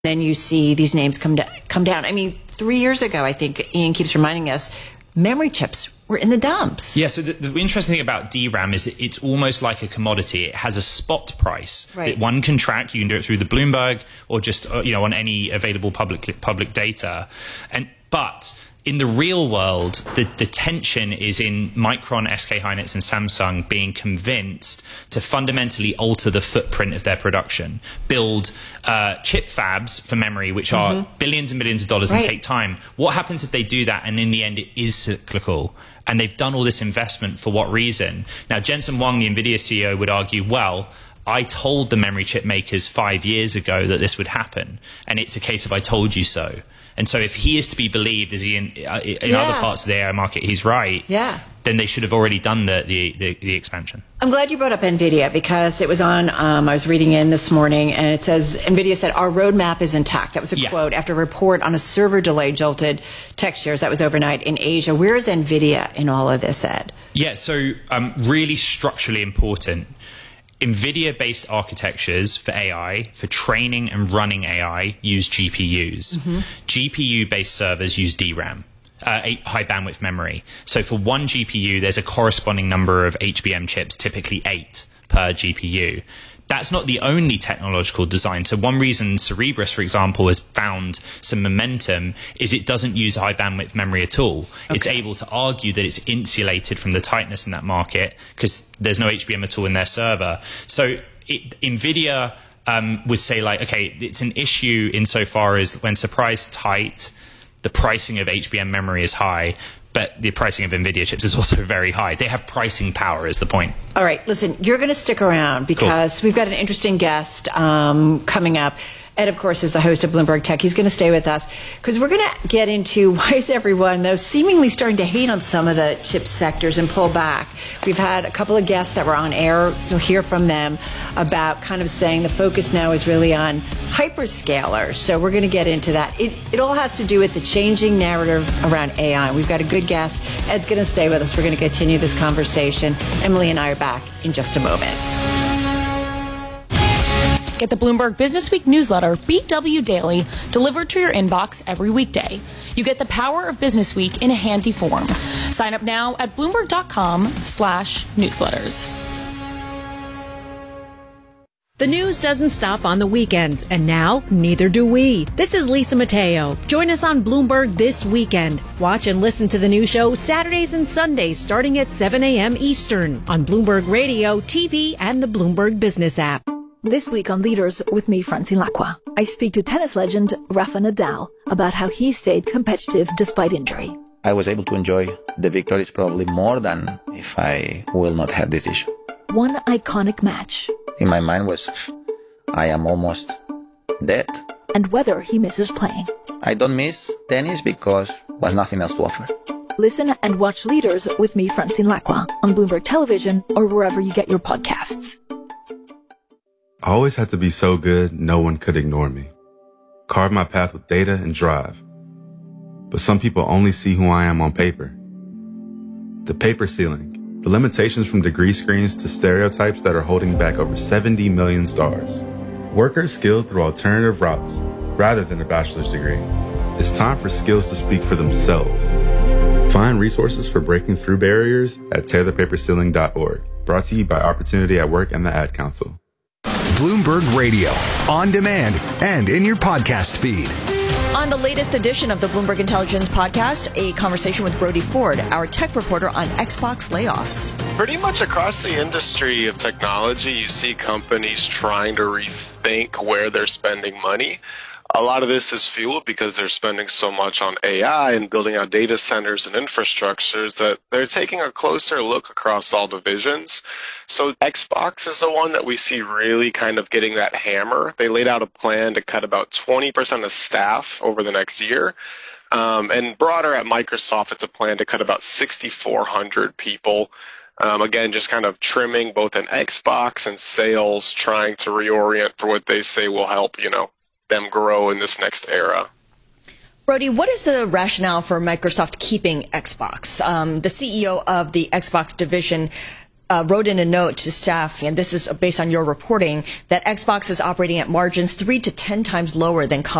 Then you see these names come down. I mean, 3 years ago, I think Ian keeps reminding us, memory chips were in the dumps. Yeah, so the interesting thing about DRAM is it's almost like a commodity. It has a spot price that one can track. You can do it through the Bloomberg or just on any available public data. But in the real world, the tension is in Micron, SK Hynix, and Samsung being convinced to fundamentally alter the footprint of their production, build chip fabs for memory, which are billions and billions of dollars and take time. What happens if they do that and in the end it is cyclical? And they've done all this investment for what reason? Now, Jensen Huang, the NVIDIA CEO, would argue, well, I told the memory chip makers 5 years ago that this would happen, and it's a case of I told you so. And so if he is to be believed, as he in other parts of the AI market, he's right, then they should have already done the expansion. I'm glad you brought up NVIDIA because it was on, I was reading in this morning, and it says, NVIDIA said, our roadmap is intact. That was a quote after a report on a server delay jolted tech shares. That was overnight in Asia. Where is NVIDIA in all of this, Ed? Yeah, so really structurally important. NVIDIA-based architectures for AI, for training and running AI, use GPUs. GPU-based servers use DRAM, high bandwidth memory. So for one GPU, there's a corresponding number of HBM chips, typically 8 per GPU. That's not the only technological design. So one reason Cerebras, for example, has found some momentum is it doesn't use high bandwidth memory at all. It's able to argue that it's insulated from the tightness in that market because there's no HBM at all in their server. So NVIDIA would say, like, okay, it's an issue insofar as when supply is tight, the pricing of HBM memory is high, but the pricing of NVIDIA chips is also very high. They have pricing power is the point. All right, listen, you're going to stick around because we've got an interesting guest coming up. Ed, of course, is the host of Bloomberg Tech. He's going to stay with us because we're going to get into why is everyone, though, seemingly starting to hate on some of the chip sectors and pull back. We've had a couple of guests that were on air. You'll hear from them about kind of saying the focus now is really on hyperscalers. So we're going to get into that. It all has to do with the changing narrative around AI. We've got a good guest. Ed's going to stay with us. We're going to continue this conversation. Emily and I are back in just a moment. Get the Bloomberg Business Week newsletter, BW Daily, delivered to your inbox every weekday. You get the power of Business Week in a handy form. Sign up now at Bloomberg.com/newsletters. The news doesn't stop on the weekends, and now neither do we. This is Lisa Mateo. Join us on Bloomberg this weekend. Watch and listen to the new show Saturdays and Sundays starting at 7 a.m. Eastern on Bloomberg Radio, TV, and the Bloomberg Business app. This week on Leaders with me, Francine Lacqua, I speak to tennis legend Rafa Nadal about how he stayed competitive despite injury. I was able to enjoy the victories probably more than if I will not have this issue. One iconic match. In my mind was, I am almost dead. And whether he misses playing. I don't miss tennis because was nothing else to offer. Listen and watch Leaders with me, Francine Lacqua, on Bloomberg Television or wherever you get your podcasts. I always had to be so good, no one could ignore me. Carve my path with data and drive. But some people only see who I am on paper. The paper ceiling, the limitations from degree screens to stereotypes that are holding back over 70 million stars. Workers skilled through alternative routes rather than a bachelor's degree. It's time for skills to speak for themselves. Find resources for breaking through barriers at tearthepaperceiling.org. Brought to you by Opportunity at Work and the Ad Council. Bloomberg Radio, on demand and in your podcast feed. On the latest edition of the Bloomberg Intelligence podcast, a conversation with Brody Ford, our tech reporter on Xbox layoffs. Pretty much across the industry of technology, you see companies trying to rethink where they're spending money. A lot of this is fueled because they're spending so much on AI and building out data centers and infrastructures that they're taking a closer look across all divisions. So Xbox is the one that we see really kind of getting that hammer. They laid out a plan to cut about 20% of staff over the next year. And broader at Microsoft, it's a plan to cut about 6,400 people. Again, just kind of trimming both in Xbox and sales, trying to reorient for what they say will help, them grow in this next era. Brody, what is the rationale for Microsoft keeping Xbox? The CEO of the Xbox division wrote in a note to staff, and this is based on your reporting, that Xbox is operating at margins 3 to 10 times lower than